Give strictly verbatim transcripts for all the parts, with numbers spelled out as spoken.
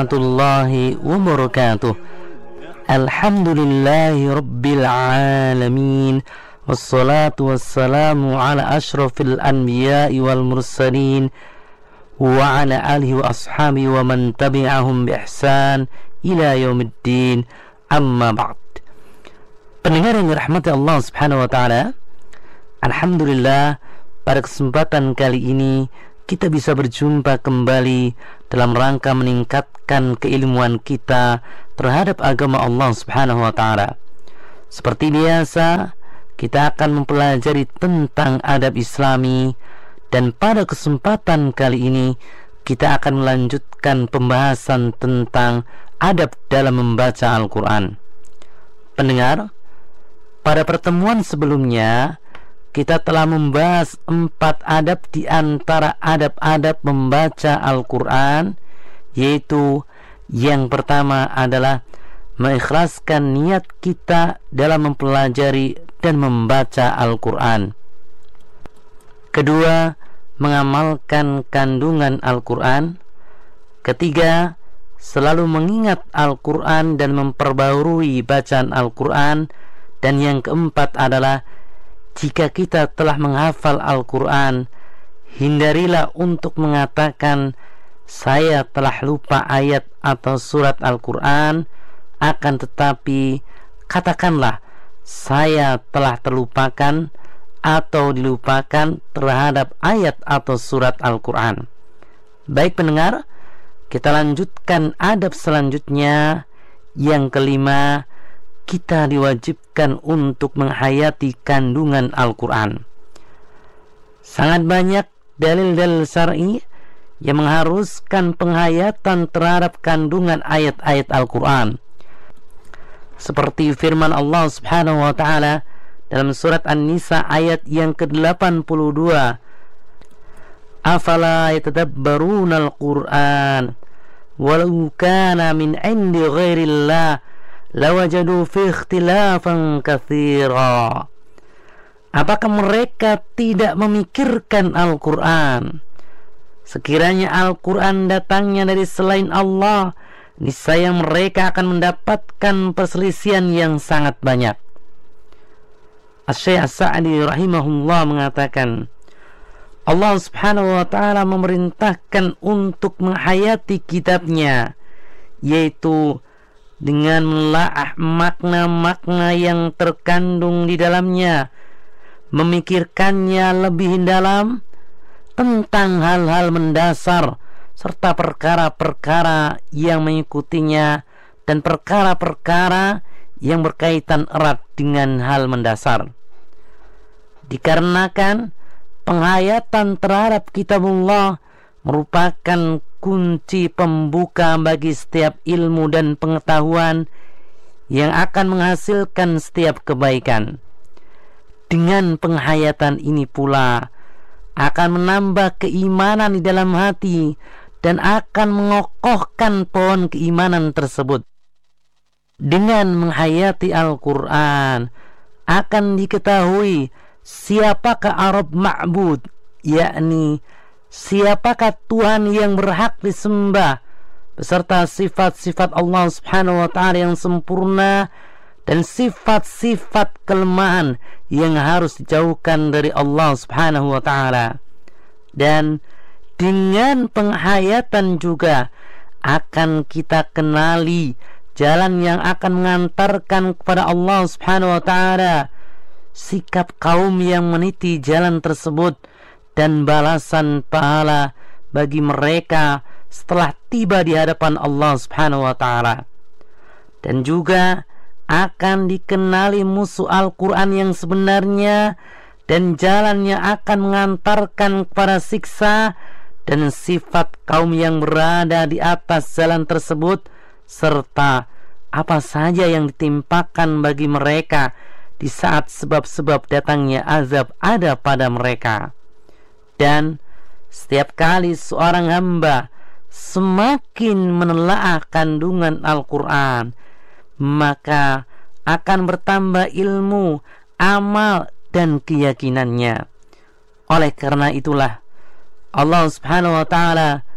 warahmatullahi wabarakatuh. Alhamdulillahi rabbil alamin, wassalatu wassalamu ala ashrafil anbiya'i wal mursalin wa ala alihi wa ashabihi wa man tabi'ahum bi ihsan ila yaumiddin, amma ba'd. Pendengar yang dirahmati Allah Subhanahu wa taala, alhamdulillah pada kesempatan kali ini kita bisa berjumpa kembali dalam rangka meningkatkan keilmuan kita terhadap agama Allah Subhanahu wa taala. Seperti biasa, kita akan mempelajari tentang adab Islami, dan pada kesempatan kali ini kita akan melanjutkan pembahasan tentang adab dalam membaca Al-Qur'an. Pendengar, pada pertemuan sebelumnya kita telah membahas empat adab di antara adab-adab membaca Al-Quran, yaitu yang pertama adalah mengikhlaskan niat kita dalam mempelajari dan membaca Al-Quran. Kedua, mengamalkan kandungan Al-Quran. Ketiga, selalu mengingat Al-Quran dan memperbarui bacaan Al-Quran. Dan yang keempat adalah jika kita telah menghafal Al-Quran, hindarilah untuk mengatakan saya telah lupa ayat atau surat Al-Quran, akan tetapi katakanlah saya telah terlupakan atau dilupakan terhadap ayat atau surat Al-Quran. Baik pendengar, kita lanjutkan adab selanjutnya. Yang kelima, kita diwajibkan untuk menghayati kandungan Al-Quran. Sangat banyak dalil-dalil syar'i yang mengharuskan penghayatan terhadap kandungan ayat-ayat Al-Quran, seperti firman Allah Subhanahu wa ta'ala dalam surat An-Nisa ayat yang ke delapan puluh dua, afala yatadabbaruna al-Quran walau kana min indi ghairillah lawajadu fi ikhtilafan katsira. Apakah mereka tidak memikirkan Al-Quran? Sekiranya Al-Quran datangnya dari selain Allah, niscaya mereka akan mendapatkan perselisihan yang sangat banyak. Asy-Syaikh As-Sa'di rahimahullah mengatakan, Allah Subhanahu wa ta'ala memerintahkan untuk menghayati kitabnya, yaitu dengan menelaah makna-makna yang terkandung di dalamnya, memikirkannya lebih dalam tentang hal-hal mendasar serta perkara-perkara yang mengikutinya dan perkara-perkara yang berkaitan erat dengan hal mendasar. Dikarenakan penghayatan terhadap kitabullah merupakan kunci pembuka bagi setiap ilmu dan pengetahuan yang akan menghasilkan setiap kebaikan. Dengan penghayatan ini pula akan menambah keimanan di dalam hati dan akan mengokohkan pohon keimanan tersebut. Dengan menghayati Al-Quran akan diketahui siapakah Arab ma'bud, yakni siapakah Tuhan yang berhak disembah, beserta sifat-sifat Allah Subhanahu wa ta'ala yang sempurna dan sifat-sifat kelemahan yang harus dijauhkan dari Allah Subhanahu wa ta'ala. Dan dengan penghayatan juga akan kita kenali jalan yang akan mengantarkan kepada Allah Subhanahu wa ta'ala, sikap kaum yang meniti jalan tersebut, dan balasan pahala bagi mereka setelah tiba di hadapan Allah Subhanahu wa ta'ala. Dan juga akan dikenali musuh Al-Quran yang sebenarnya dan jalannya akan mengantarkan kepada siksa, dan sifat kaum yang berada di atas jalan tersebut serta apa saja yang ditimpakan bagi mereka di saat sebab-sebab datangnya azab ada pada mereka. Dan setiap kali seorang hamba semakin menelaah kandungan Al-Quran, maka akan bertambah ilmu, amal, dan keyakinannya. Oleh karena itulah Allah Subhanahu wa ta'ala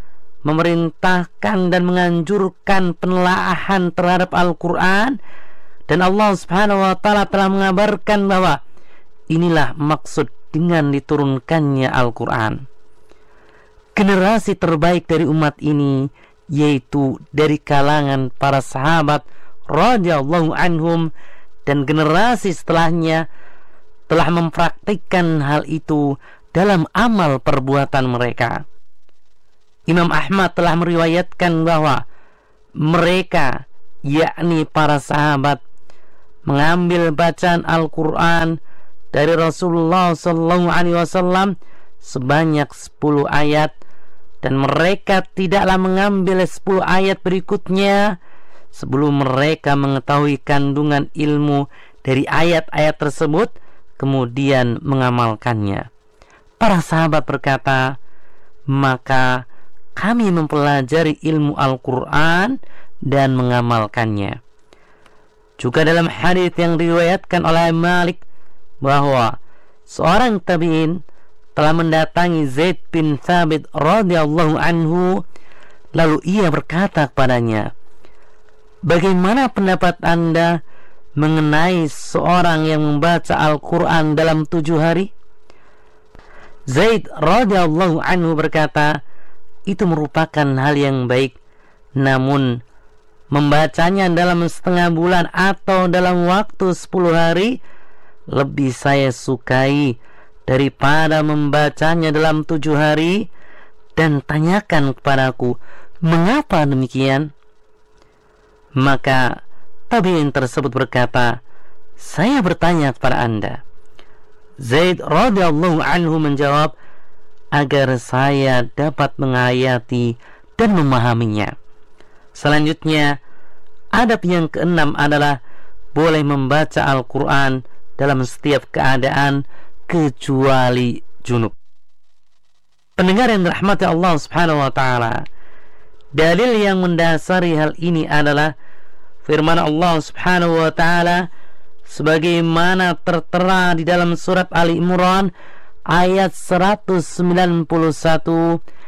memerintahkan dan menganjurkan penelaahan terhadap Al-Quran, dan Allah Subhanahu wa Ta'ala telah mengabarkan bahwa inilah maksud dengan diturunkannya Al-Quran. Generasi terbaik dari umat ini yaitu dari kalangan para sahabat radhiyallahu anhum, dan generasi setelahnya telah mempraktikkan hal itu dalam amal perbuatan mereka. Imam Ahmad telah meriwayatkan bahwa mereka, yakni para sahabat, mengambil bacaan Al-Quran dari Rasulullah sallallahu alaihi wasallam sebanyak sepuluh ayat, dan mereka tidaklah mengambil sepuluh ayat berikutnya sebelum mereka mengetahui kandungan ilmu dari ayat-ayat tersebut, kemudian mengamalkannya. Para sahabat berkata, maka kami mempelajari ilmu Al-Quran dan mengamalkannya. Juga dalam hadis yang diriwayatkan oleh Malik bahwa seorang tabi'in telah mendatangi Zaid bin Thabit radhiyallahu anhu, lalu ia berkata kepadanya, bagaimana pendapat Anda mengenai seorang yang membaca Al-Quran dalam tujuh hari? Zaid radhiyallahu anhu berkata, itu merupakan hal yang baik, namun membacanya dalam setengah bulan atau dalam waktu sepuluh hari lebih saya sukai daripada membacanya dalam tujuh hari. Dan tanyakan kepadaku, mengapa demikian? Maka tabi'in tersebut berkata, saya bertanya kepada Anda. Zaid radhiyallahu anhu menjawab, agar saya dapat menghayati dan memahaminya. Selanjutnya, adab yang keenam adalah boleh membaca Al-Quran dalam setiap keadaan kecuali junub. Pendengar yang dirahmati Allah Subhanahu wa Ta'ala, dalil yang mendasari hal ini adalah firman Allah Subhanahu wa Ta'ala sebagaimana tertera di dalam surat Ali Imran ayat seratus sembilan puluh satu,